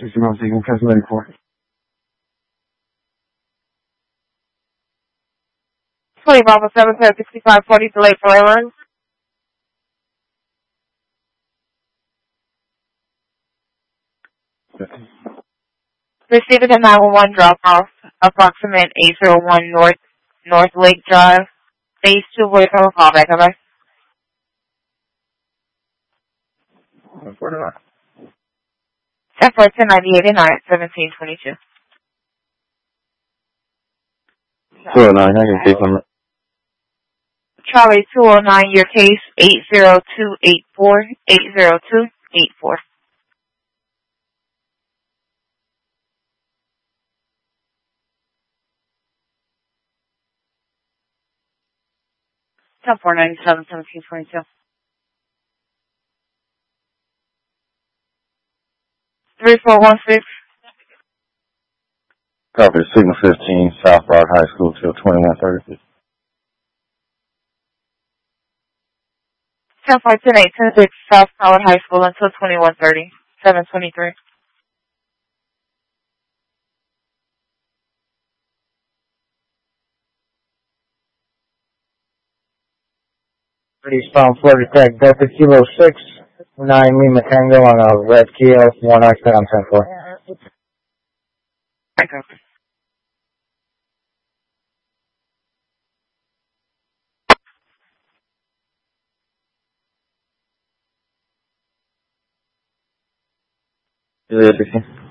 60 miles taken, calculating for. 20 Bravo 7, 6540, delayed for airline. Received a 911 drop-off, approximate 801 North Lake Drive, phase 2, wait for a callback, okay? 49. 10 for 1098 1722. 209, I can take them. Charlie 209, your case 80284, 80284. 10-497, 1722. 3416. Copy, Signal 15, South Rock High School till 2130. 10 for 10-8, 10-6, South Howard High School until 2130, 723. Eastbound Florida Tech, Delta Kilo 6, 9 Lima Tango on a red Kia, 1 exit on 10-4. Okay. Yeah,